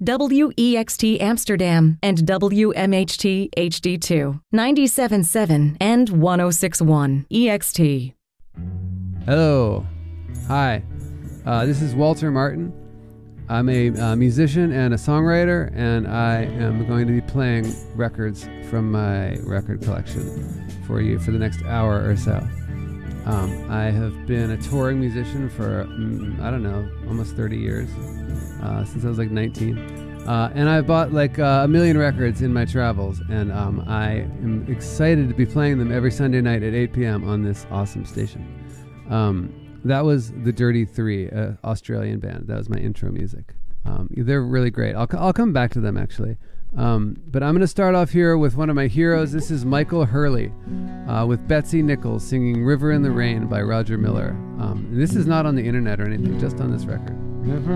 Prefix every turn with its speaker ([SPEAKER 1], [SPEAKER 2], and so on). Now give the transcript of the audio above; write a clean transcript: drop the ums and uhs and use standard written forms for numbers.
[SPEAKER 1] WEXT Amsterdam and WMHT HD2, 97.7 and 106.1 EXT.
[SPEAKER 2] Hello. Hi. This is Walter Martin. I'm a musician and a songwriter, and I am going to be playing records from my record collection for you for the next hour or so. I have been a touring musician for, almost 30 years, since I was like 19. And I bought like a million records in my travels, and I am excited to be playing them every Sunday night at 8 p.m. on this awesome station. That was the Dirty Three, an Australian band. That was my intro music. They're really great. I'll come back to them, actually. But I'm going to start off here with one of my heroes. This is Michael Hurley with Betsy Nichols singing River in the Rain by Roger Miller. This is not on the internet or anything, just on this record. River